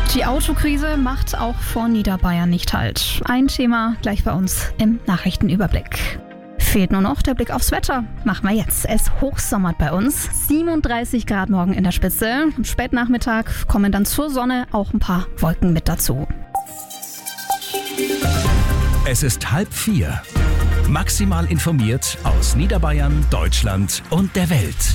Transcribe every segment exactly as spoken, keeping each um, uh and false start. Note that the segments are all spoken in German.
Die Autokrise macht auch vor Niederbayern nicht Halt. Ein Thema gleich bei uns im Nachrichtenüberblick. Fehlt nur noch der Blick aufs Wetter. Machen wir jetzt. Es hochsommert bei uns. siebenunddreißig Grad morgen in der Spitze. Am Spätnachmittag kommen dann zur Sonne auch ein paar Wolken mit dazu. Es ist halb vier. Maximal informiert aus Niederbayern, Deutschland und der Welt.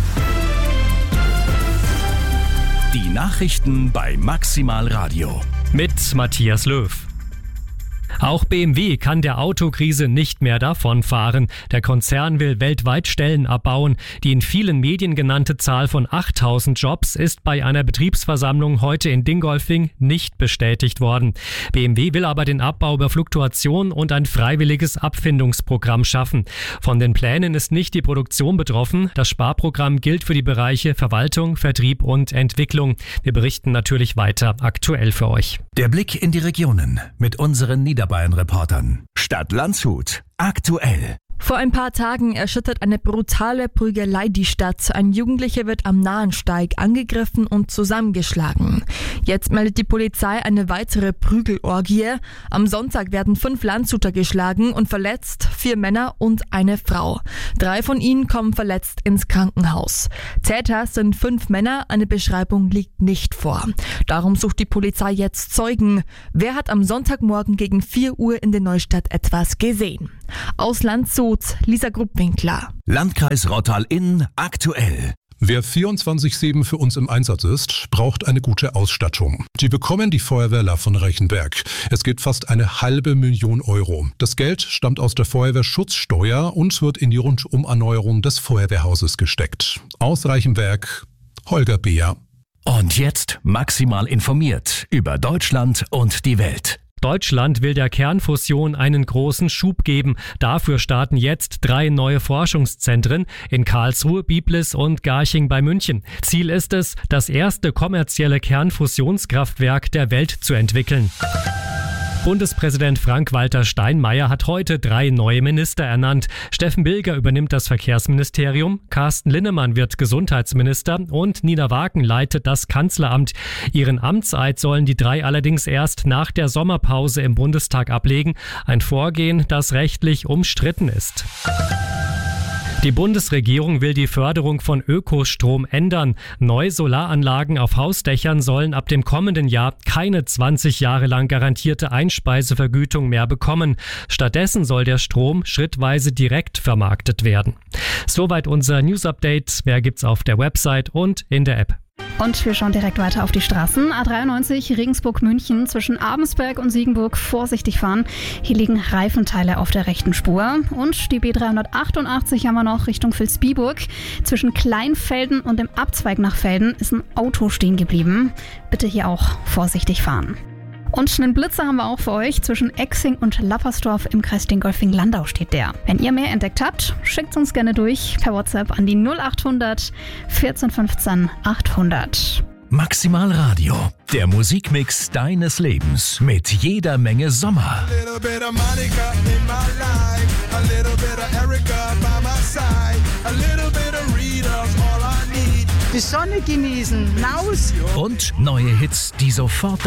Die Nachrichten bei Maximal Radio. Mit Matthias Löw. Auch B M W kann der Autokrise nicht mehr davonfahren. Der Konzern will weltweit Stellen abbauen. Die in vielen Medien genannte Zahl von achttausend Jobs ist bei einer Betriebsversammlung heute in Dingolfing nicht bestätigt worden. B M W will aber den Abbau über Fluktuation und ein freiwilliges Abfindungsprogramm schaffen. Von den Plänen ist nicht die Produktion betroffen. Das Sparprogramm gilt für die Bereiche Verwaltung, Vertrieb und Entwicklung. Wir berichten natürlich weiter aktuell für euch. Der Blick in die Regionen mit unseren Niederbayern-Reportern. Stadt Landshut. Aktuell. Vor ein paar Tagen erschüttert eine brutale Prügelei die Stadt. Ein Jugendlicher wird am Nahensteig angegriffen und zusammengeschlagen. Jetzt meldet die Polizei eine weitere Prügelorgie. Am Sonntag werden fünf Landshuter geschlagen und verletzt, vier Männer und eine Frau. Drei von ihnen kommen verletzt ins Krankenhaus. Täter sind fünf Männer, eine Beschreibung liegt nicht vor. Darum sucht die Polizei jetzt Zeugen. Wer hat am Sonntagmorgen gegen vier Uhr in der Neustadt etwas gesehen? Aus Landshut, Lisa Gruppwinkler. Landkreis Rottal-Inn aktuell. Wer vierundzwanzig sieben für uns im Einsatz ist, braucht eine gute Ausstattung. Die bekommen die Feuerwehrler von Reichenberg. Es geht fast eine halbe Million Euro. Das Geld stammt aus der Feuerwehrschutzsteuer und wird in die Rundumerneuerung des Feuerwehrhauses gesteckt. Aus Reichenberg, Holger Beer. Und jetzt maximal informiert über Deutschland und die Welt. Deutschland will der Kernfusion einen großen Schub geben. Dafür starten jetzt drei neue Forschungszentren in Karlsruhe, Biblis und Garching bei München. Ziel ist es, das erste kommerzielle Kernfusionskraftwerk der Welt zu entwickeln. Bundespräsident Frank-Walter Steinmeier hat heute drei neue Minister ernannt. Steffen Bilger übernimmt das Verkehrsministerium, Carsten Linnemann wird Gesundheitsminister und Nina Wagen leitet das Kanzleramt. Ihren Amtseid sollen die drei allerdings erst nach der Sommerpause im Bundestag ablegen. Ein Vorgehen, das rechtlich umstritten ist. Die Bundesregierung will die Förderung von Ökostrom ändern. Neue Solaranlagen auf Hausdächern sollen ab dem kommenden Jahr keine zwanzig Jahre lang garantierte Einspeisevergütung mehr bekommen. Stattdessen soll der Strom schrittweise direkt vermarktet werden. Soweit unser News-Update. Mehr gibt's auf der Website und in der App. Und wir schauen direkt weiter auf die Straßen. A dreiundneunzig Regensburg-München zwischen Abensberg und Siegenburg vorsichtig fahren. Hier liegen Reifenteile auf der rechten Spur. Und die B dreihundertachtundachtzig haben wir noch Richtung Vilsbiburg. Zwischen Kleinfelden und dem Abzweig nach Felden ist ein Auto stehen geblieben. Bitte hier auch vorsichtig fahren. Und einen Blitzer haben wir auch für euch. Zwischen Exing und Lappersdorf im Kreis Dingolfing-Landau steht der. Wenn ihr mehr entdeckt habt, schickt uns gerne durch per WhatsApp an die null achthundert vierzehn fünfzehn achthundert. Maximal Radio, der Musikmix deines Lebens mit jeder Menge Sommer. Die Sonne genießen, raus! Und neue Hits, die sofort